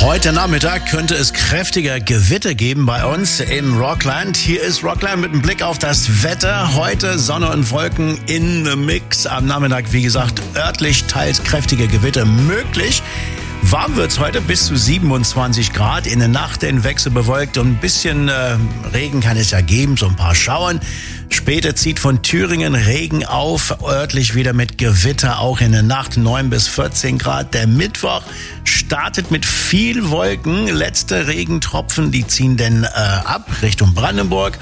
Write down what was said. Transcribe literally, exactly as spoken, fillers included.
Heute Nachmittag könnte es kräftiger Gewitter geben bei uns im Rockland. Hier ist Rockland mit einem Blick auf das Wetter. Heute Sonne und Wolken in the Mix. Am Nachmittag, wie gesagt, örtlich teils kräftiger Gewitter möglich. Warm wird's heute, bis zu siebenundzwanzig Grad. In der Nacht in wechselbewölkt und ein bisschen äh, Regen kann es ja geben, so ein paar Schauern. Später zieht von Thüringen Regen auf, örtlich wieder mit Gewitter, auch in der Nacht neun bis vierzehn Grad. Der Mittwoch startet mit viel Wolken. Letzte Regentropfen, die ziehen dann äh, ab Richtung Brandenburg.